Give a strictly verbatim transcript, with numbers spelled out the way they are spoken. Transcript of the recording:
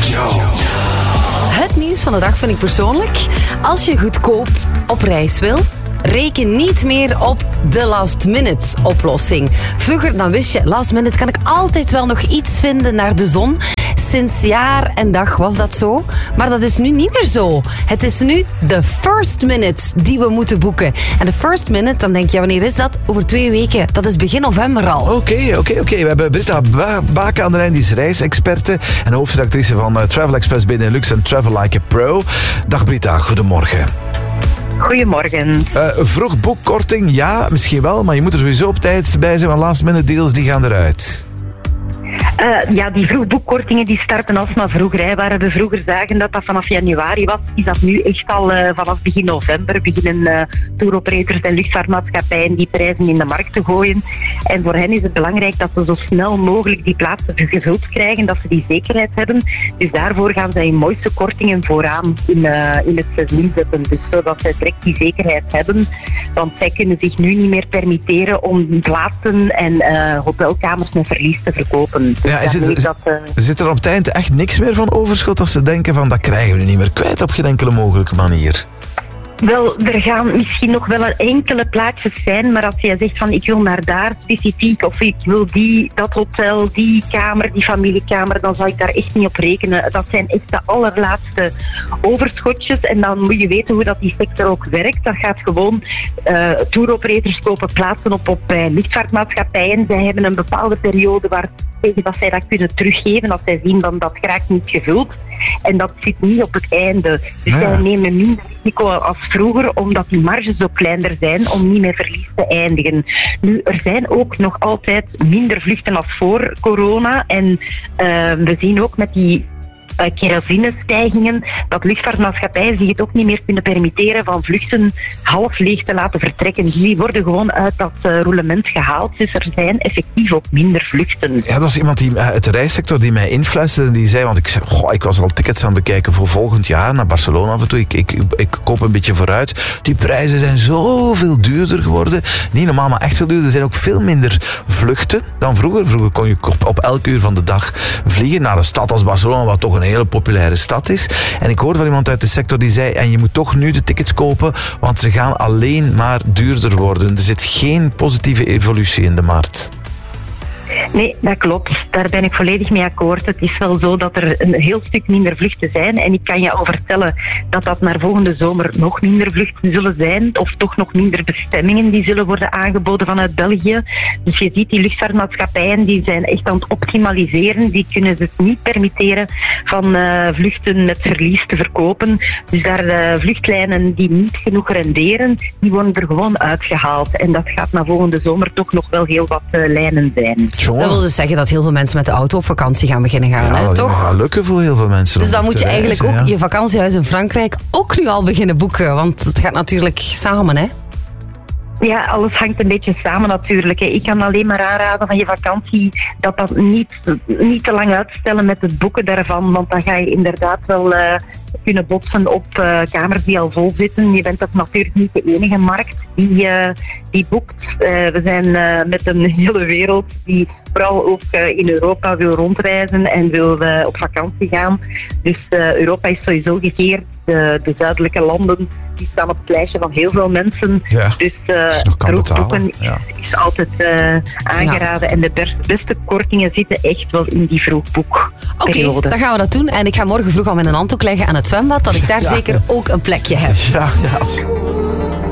Joe. Het nieuws van de dag vind ik persoonlijk. Als je goedkoop op reis wil, reken niet meer op de last minute oplossing. Vroeger dan wist je, last minute kan ik altijd wel nog iets vinden naar de zon. Sinds jaar en dag was dat zo. Maar dat is nu niet meer zo. Het is nu de first minute die we moeten boeken. En de first minute, dan denk je, wanneer is dat? Over twee weken. Dat is begin november al. Oké, okay, oké, okay, oké. Okay. We hebben Britta ba- Baken aan de lijn, die is reisexperte en hoofdredactrice van uh, Travel Express Benelux en Travel Like a Pro. Dag Britta, goedemorgen. Goedemorgen. Uh, vroeg boekkorting, ja, misschien wel, maar je moet er sowieso op tijd bij zijn, want last minute deals die gaan eruit. Uh, ja, die vroegboekkortingen die starten alsmaar vroeger. Hè. Waar we vroeger zagen dat dat vanaf januari was, is dat nu echt al uh, vanaf begin november beginnen uh, touroperators en luchtvaartmaatschappijen die prijzen in de markt te gooien. En voor hen is het belangrijk dat ze zo snel mogelijk die plaatsen gevuld krijgen, dat ze die zekerheid hebben. Dus daarvoor gaan zij hun mooiste kortingen vooraan in, uh, in het seizoen zetten. Dus zodat zij direct die zekerheid hebben. Want zij kunnen zich nu niet meer permitteren om plaatsen en uh, hotelkamers met verlies te verkopen. Ja, is het, dat, uh... zit er op het eind echt niks meer van overschot als ze denken van dat krijgen we niet meer kwijt op geen enkele mogelijke manier? Wel, er gaan misschien nog wel een enkele plaatjes zijn, maar als jij zegt van ik wil naar daar specifiek of ik wil die, dat hotel, die kamer, die familiekamer, dan zal ik daar echt niet op rekenen. Dat zijn echt de allerlaatste overschotjes en dan moet je weten hoe dat die sector ook werkt. Dat gaat gewoon, uh, touroperators kopen plaatsen op op bij luchtvaartmaatschappijen. Zij hebben een bepaalde periode waar tegen dat zij dat kunnen teruggeven als zij zien dan dat geraakt niet gevuld. En dat zit niet op het einde. Dus zij nemen minder risico als vroeger, omdat die marges ook kleiner zijn om niet met verlies te eindigen. Nu, er zijn ook nog altijd minder vluchten als voor corona. En uh, we zien ook met die Uh, kerasinestijgingen, dat luchtvaartmaatschappijen zich het ook niet meer kunnen permitteren van vluchten half leeg te laten vertrekken. Die worden gewoon uit dat uh, roulement gehaald. Dus er zijn effectief ook minder vluchten. Ja, dat was iemand die, uh, uit de reissector die mij influisterde. Die zei, want ik, zei, goh, ik was al tickets aan het bekijken voor volgend jaar naar Barcelona af en toe. Ik, ik, ik koop een beetje vooruit. Die prijzen zijn zoveel duurder geworden. Niet normaal, maar echt veel duurder. Er zijn ook veel minder vluchten dan vroeger. Vroeger kon je op, op elk uur van de dag vliegen naar een stad als Barcelona, wat toch een hele populaire stad is. En ik hoorde van iemand uit de sector die zei, en je moet toch nu de tickets kopen, want ze gaan alleen maar duurder worden. Er zit geen positieve evolutie in de markt. Nee, dat klopt. Daar ben ik volledig mee akkoord. Het is wel zo dat er een heel stuk minder vluchten zijn. En ik kan je al vertellen dat dat naar volgende zomer nog minder vluchten zullen zijn. Of toch nog minder bestemmingen die zullen worden aangeboden vanuit België. Dus je ziet die luchtvaartmaatschappijen die zijn echt aan het optimaliseren. Die kunnen zich niet permitteren van uh, vluchten met verlies te verkopen. Dus daar uh, vluchtlijnen die niet genoeg renderen, die worden er gewoon uitgehaald. En dat gaat na volgende zomer toch nog wel heel wat uh, lijnen zijn. Dat wil dus zeggen dat heel veel mensen met de auto op vakantie gaan beginnen gaan, ja, hè? Toch? Dat gaat lukken voor heel veel mensen. Dus dan moet je reizen, eigenlijk ook ja. je vakantiehuis in Frankrijk ook nu al beginnen boeken. Want het gaat natuurlijk samen, hè? Ja, alles hangt een beetje samen natuurlijk. Ik kan alleen maar aanraden van je vakantie dat dat niet, niet te lang uitstellen met het boeken daarvan. Want dan ga je inderdaad wel uh, kunnen botsen op uh, kamers die al vol zitten. Je bent ook natuurlijk niet de enige markt die, uh, die boekt. Uh, we zijn uh, met een hele wereld die vooral ook uh, in Europa wil rondreizen en wil uh, op vakantie gaan. Dus uh, Europa is sowieso gekeerd. De, de zuidelijke landen die staan op het lijstje van heel veel mensen. Ja, dus uh, vroegboeken is, ja. is altijd uh, aangeraden. Ja. En de beste, beste kortingen zitten echt wel in die vroegboekperiode. Oké, okay, dan gaan we dat doen. En ik ga morgen vroeg al mijn handdoek leggen aan het zwembad, dat ik daar ja. zeker ook een plekje heb. Ja, ja.